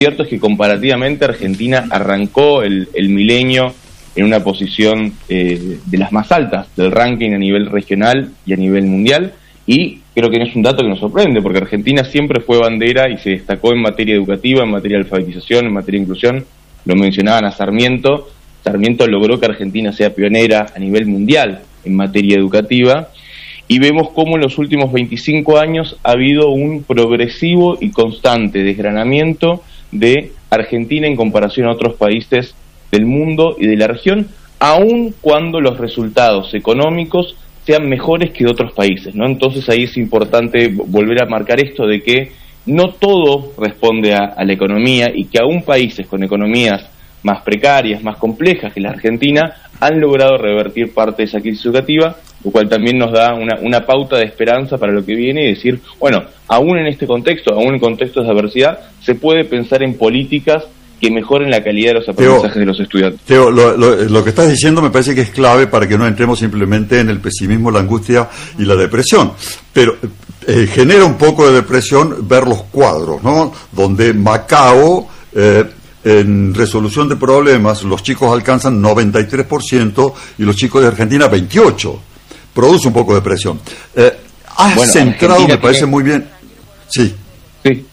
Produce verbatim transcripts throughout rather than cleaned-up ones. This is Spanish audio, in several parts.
cierto es que comparativamente Argentina arrancó el, el milenio en una posición eh, de las más altas del ranking a nivel regional y a nivel mundial, y creo que no es un dato que nos sorprende, porque Argentina siempre fue bandera y se destacó en materia educativa, en materia de alfabetización, en materia de inclusión. Lo mencionaban a Sarmiento. Sarmiento logró que Argentina sea pionera a nivel mundial en materia educativa, y vemos cómo en los últimos veinticinco años ha habido un progresivo y constante desgranamiento de Argentina en comparación a otros países del mundo y de la región, aun cuando los resultados económicos sean mejores que de otros países, ¿no? Entonces ahí es importante volver a marcar esto de que no todo responde a, a la economía, y que aún países con economías más precarias, más complejas que la Argentina, han logrado revertir parte de esa crisis educativa, lo cual también nos da una, una pauta de esperanza para lo que viene, y decir, bueno, aún en este contexto, aún en contextos de adversidad, se puede pensar en políticas que mejoren la calidad de los aprendizajes Teo, de los estudiantes. Teo, lo, lo, lo que estás diciendo me parece que es clave para que no entremos simplemente en el pesimismo, la angustia y la depresión. Pero eh, genera un poco de depresión ver los cuadros, ¿no? Donde Macao, eh, en resolución de problemas, los chicos alcanzan noventa y tres por ciento y los chicos de Argentina veintiocho por ciento. Produce un poco de depresión. Eh, has bueno, centrado, Argentina me parece tiene... muy bien. Sí. Sí.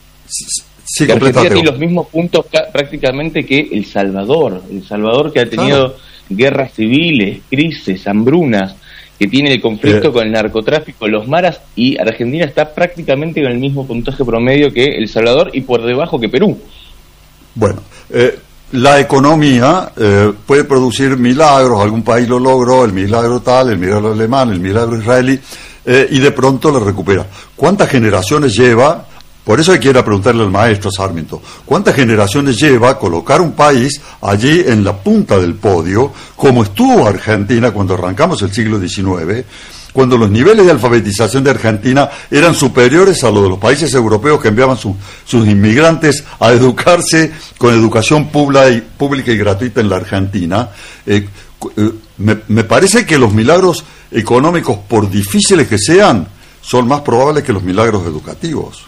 Sí, Argentina tiene los mismos puntos ca- prácticamente que El Salvador. El Salvador, que ha tenido claro. guerras civiles, crisis, hambrunas, que tiene el conflicto eh. con el narcotráfico, los maras, y Argentina está prácticamente con el mismo puntaje promedio que El Salvador y por debajo que Perú. Bueno, eh, la economía eh, puede producir milagros, algún país lo logró, el milagro tal, el milagro alemán, el milagro israelí, eh, y de pronto lo recupera. ¿Cuántas generaciones lleva? Por eso quiero preguntarle al maestro Sarmiento, ¿cuántas generaciones lleva colocar un país allí en la punta del podio, como estuvo Argentina cuando arrancamos el siglo diecinueve, cuando los niveles de alfabetización de Argentina eran superiores a los de los países europeos que enviaban su, sus inmigrantes a educarse con educación pública y, pública y gratuita en la Argentina? Eh, eh, me, me parece que los milagros económicos, por difíciles que sean, son más probables que los milagros educativos.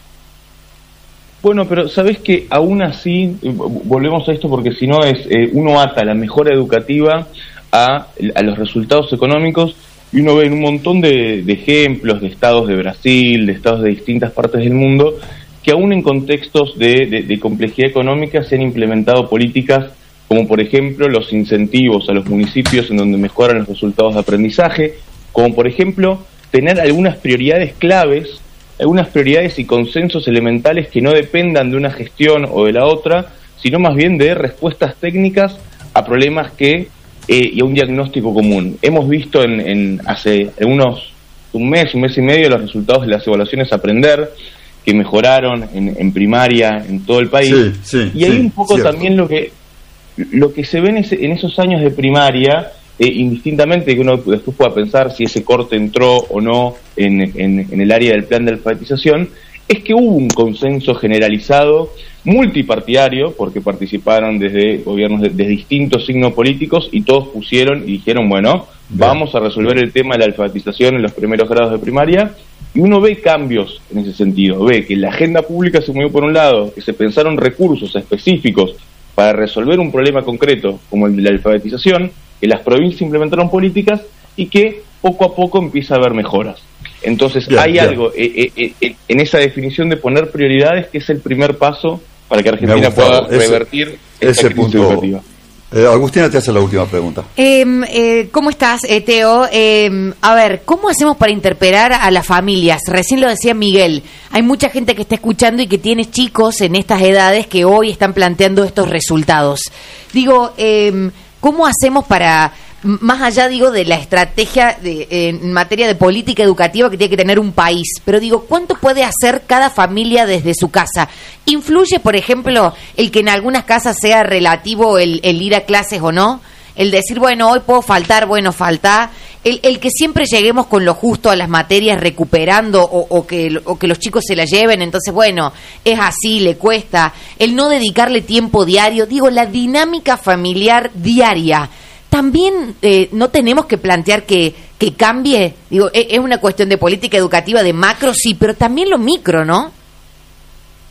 Bueno, pero sabés que aún así, volvemos a esto porque si no es, eh, uno ata la mejora educativa a, a los resultados económicos, y uno ve en un montón de, de ejemplos de estados de Brasil, de estados de distintas partes del mundo, que aún en contextos de, de, de complejidad económica se han implementado políticas como por ejemplo los incentivos a los municipios en donde mejoran los resultados de aprendizaje, como por ejemplo tener algunas prioridades claves, algunas prioridades y consensos elementales que no dependan de una gestión o de la otra, sino más bien de respuestas técnicas a problemas que eh, y a un diagnóstico común. Hemos visto en, en hace unos un mes, un mes y medio, los resultados de las evaluaciones Aprender, que mejoraron en, en primaria en todo el país. Sí, sí, y ahí sí, un poco cierto. También lo que lo que se ve en, ese, en esos años de primaria, eh, indistintamente que uno después pueda pensar si ese corte entró o no en, en, en el área del plan de alfabetización, es que hubo un consenso generalizado, multipartidario, porque participaron desde gobiernos de, de distintos signos políticos, y todos pusieron y dijeron, bueno, bien, vamos a resolver el tema de la alfabetización en los primeros grados de primaria, y uno ve cambios en ese sentido, ve que la agenda pública se movió por un lado, que se pensaron recursos específicos para resolver un problema concreto como el de la alfabetización, que las provincias implementaron políticas y que poco a poco empieza a haber mejoras. Entonces bien, hay bien. algo eh, eh, eh, en esa definición de poner prioridades que es el primer paso para que Argentina pueda ese, revertir esa crisis punto educativa. Eh, Agustina te hace la última pregunta. Eh, eh, ¿Cómo estás, eh, Teo? Eh, a ver, ¿cómo hacemos para interpelar a las familias? Recién lo decía Miguel, hay mucha gente que está escuchando y que tiene chicos en estas edades que hoy están planteando estos resultados. Digo, eh, ¿cómo hacemos para, más allá, digo, de la estrategia de, en materia de política educativa que tiene que tener un país, pero digo, ¿cuánto puede hacer cada familia desde su casa? ¿Influye, por ejemplo, el que en algunas casas sea relativo el, el ir a clases o no? El decir, bueno, hoy puedo faltar, bueno, falta. El, el que siempre lleguemos con lo justo a las materias recuperando o, o, que, o que los chicos se la lleven, entonces, bueno, es así, le cuesta. El no dedicarle tiempo diario, digo, la dinámica familiar diaria. También eh, no tenemos que plantear que, que cambie, digo, es, es una cuestión de política educativa de macro, sí, pero también lo micro, ¿no?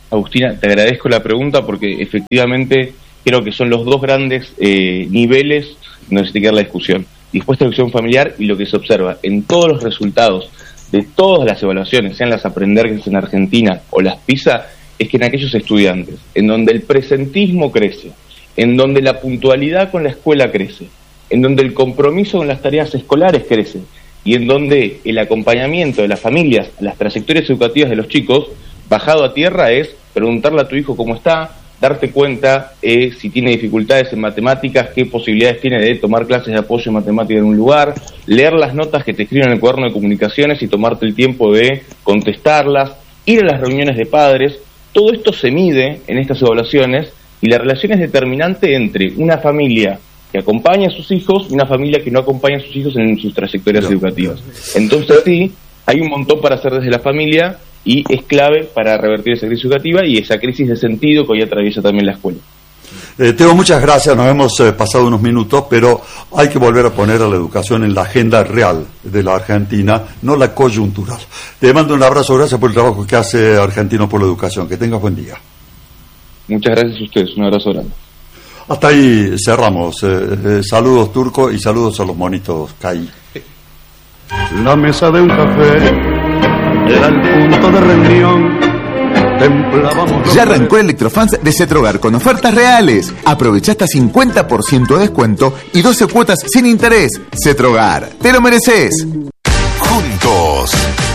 Agustina, te agradezco la pregunta porque efectivamente creo que son los dos grandes eh, niveles donde se tiene que dar la discusión. Dispuesta a la discusión familiar y lo que se observa en todos los resultados de todas las evaluaciones, sean las Aprender que es en Argentina o las PISA, es que en aquellos estudiantes en donde el presentismo crece, en donde la puntualidad con la escuela crece, en donde el compromiso con las tareas escolares crece y en donde el acompañamiento de las familias a las trayectorias educativas de los chicos, bajado a tierra, es preguntarle a tu hijo cómo está, darte cuenta eh, si tiene dificultades en matemáticas, qué posibilidades tiene de tomar clases de apoyo en matemática en un lugar, leer las notas que te escriben en el cuaderno de comunicaciones y tomarte el tiempo de contestarlas, ir a las reuniones de padres. Todo esto se mide en estas evaluaciones y la relación es determinante entre una familia que acompaña a sus hijos y una familia que no acompaña a sus hijos en sus trayectorias no, educativas. No. Entonces sí, hay un montón para hacer desde la familia y es clave para revertir esa crisis educativa y esa crisis de sentido que hoy atraviesa también la escuela. Eh, Teo, muchas gracias, nos hemos eh, pasado unos minutos, pero hay que volver a poner a la educación en la agenda real de la Argentina, no la coyuntural. Te mando un abrazo, gracias por el trabajo que hace Argentinos por la Educación. Que tengas buen día. Muchas gracias a ustedes, un abrazo grande. Hasta ahí cerramos. Eh, eh, saludos, Turco, y saludos a los monitos Caí. La mesa de un café era el punto de reunión. Ya arrancó Electrofans de Cetrogar con ofertas reales. Aprovecha hasta cincuenta por ciento de descuento y doce cuotas sin interés. Cetrogar, te lo mereces. Juntos.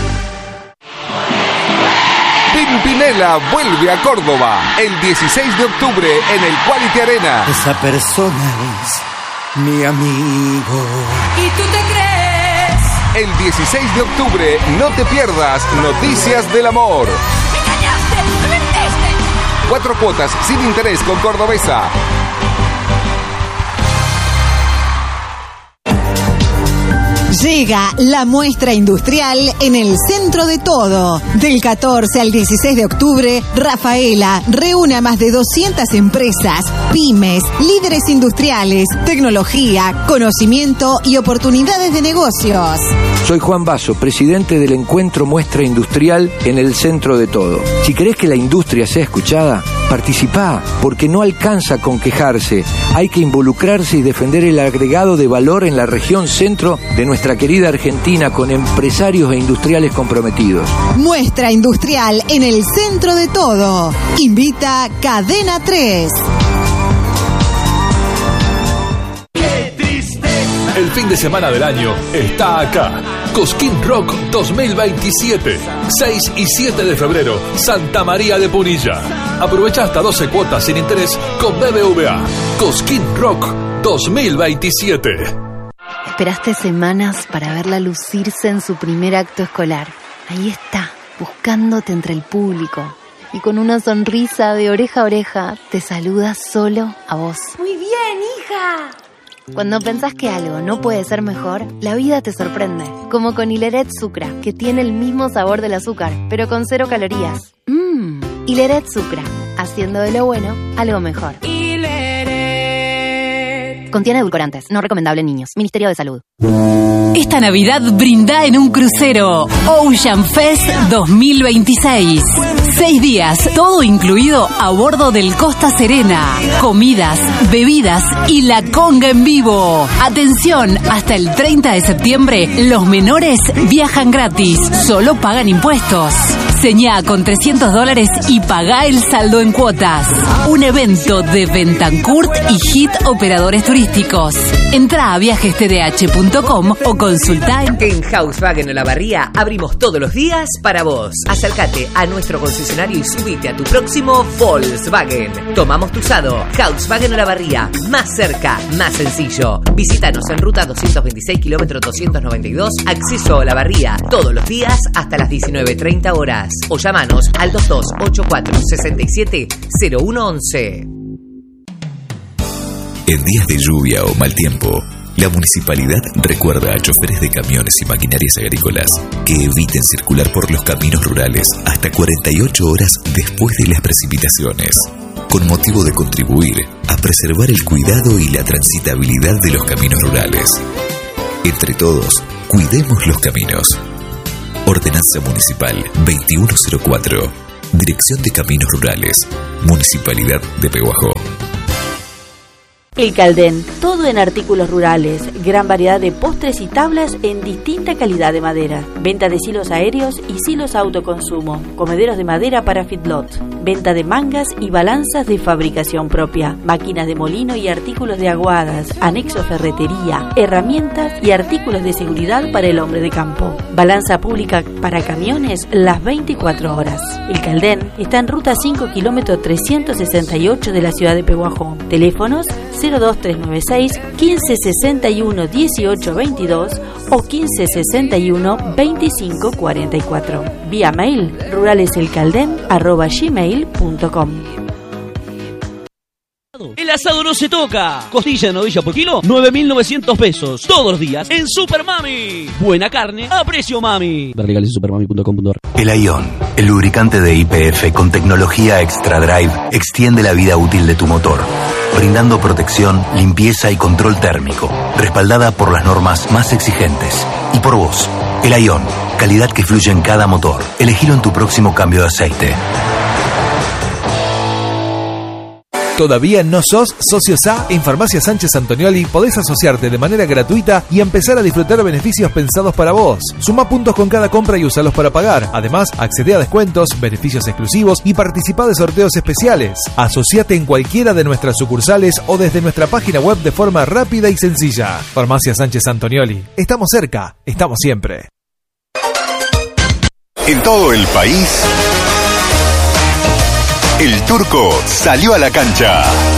Pimpinela vuelve a Córdoba el dieciséis de octubre en el Quality Arena. Esa persona es mi amigo. ¿Y tú te crees? El dieciséis de octubre no te pierdas Noticias del Amor. ¡Me engañaste! ¡Me mentiste! Cuatro cuotas sin interés con Cordobesa. Llega la muestra industrial en el centro de todo. Del catorce al dieciséis de octubre, Rafaela reúne a más de doscientas empresas, pymes, líderes industriales, tecnología, conocimiento y oportunidades de negocios. Soy Juan Basso, presidente del Encuentro Muestra Industrial en el centro de todo. Si querés que la industria sea escuchada, participá, porque no alcanza con quejarse. Hay que involucrarse y defender el agregado de valor en la región centro de nuestra querida Argentina con empresarios e industriales comprometidos. Muestra industrial en el centro de todo. Invita Cadena tres. El fin de semana del año está acá. Cosquín Rock dos mil veintisiete. seis y siete de febrero, Santa María de Punilla. Aprovecha hasta doce cuotas sin interés con B B V A. Cosquín Rock dos mil veintisiete. Esperaste semanas para verla lucirse en su primer acto escolar. Ahí está, buscándote entre el público. Y con una sonrisa de oreja a oreja, te saluda solo a vos. ¡Muy bien, hija! Cuando pensás que algo no puede ser mejor, la vida te sorprende. Como con Hileret Sucra, que tiene el mismo sabor del azúcar, pero con cero calorías. Mmm, Hileret Sucra, haciendo de lo bueno algo mejor. Hileret. Contiene edulcorantes, no recomendable en niños. Ministerio de Salud. Esta Navidad brinda en un crucero. Ocean Fest dos mil veintiséis. Seis días, todo incluido a bordo del Costa Serena. Comidas, bebidas y la conga en vivo. Atención, hasta el treinta de septiembre, los menores viajan gratis. Solo pagan impuestos. Señá con trescientos dólares y pagá el saldo en cuotas. Un evento de Bentancurt y Hit Operadores Turísticos. Entrá a viajes t d h punto com o consultá en... En Volkswagen Olavarría abrimos todos los días para vos. Acércate a nuestro concesionario y subite a tu próximo Volkswagen. Tomamos tu usado. Volkswagen Olavarría, más cerca, más sencillo. Visítanos en ruta doscientos veintiséis, kilómetro doscientos noventa y dos, acceso a Olavarría, todos los días hasta las diecinueve treinta horas. O llamanos al dos dos ocho cuatro seis siete cero uno once. En días de lluvia o mal tiempo, la municipalidad recuerda a choferes de camiones y maquinarias agrícolas que eviten circular por los caminos rurales hasta cuarenta y ocho horas después de las precipitaciones, con motivo de contribuir a preservar el cuidado y la transitabilidad de los caminos rurales. Entre todos, cuidemos los caminos. Ordenanza Municipal veintiuno cero cuatro. Dirección de Caminos Rurales, Municipalidad de Pehuajó. El Caldén, todo en artículos rurales, gran variedad de postres y tablas en distinta calidad de madera, venta de silos aéreos y silos a autoconsumo, comederos de madera para feedlot, venta de mangas y balanzas de fabricación propia, máquinas de molino y artículos de aguadas, anexo ferretería, herramientas y artículos de seguridad para el hombre de campo, balanza pública para camiones las veinticuatro horas. El Caldén está en ruta cinco kilómetro trescientos sesenta y ocho de la ciudad de Pehuajó. Teléfonos cero dos tres nueve seis, quince sesenta y uno, dieciocho veintidós o quince sesenta y uno, veinticinco cuarenta y cuatro. Vía mail ruraleselcaldén arroba gmail punto com. El asado no se toca. Costilla de novilla por kilo, nueve mil novecientos pesos. Todos los días en Super Mami. Buena carne a precio mami. Ver legales en supermami punto com punto ar. El Ion, el lubricante de Y P F con tecnología Extra Drive, extiende la vida útil de tu motor, brindando protección, limpieza y control térmico, respaldada por las normas más exigentes. Y por vos, el Ion, calidad que fluye en cada motor. Elegilo en tu próximo cambio de aceite. ¿Todavía no sos socio S A? En Farmacia Sánchez Antonioli podés asociarte de manera gratuita y empezar a disfrutar beneficios pensados para vos. Suma puntos con cada compra y usalos para pagar. Además, accede a descuentos, beneficios exclusivos y participa de sorteos especiales. Asociate en cualquiera de nuestras sucursales o desde nuestra página web de forma rápida y sencilla. Farmacia Sánchez Antonioli. Estamos cerca, estamos siempre. En todo el país, el Turco salió a la cancha.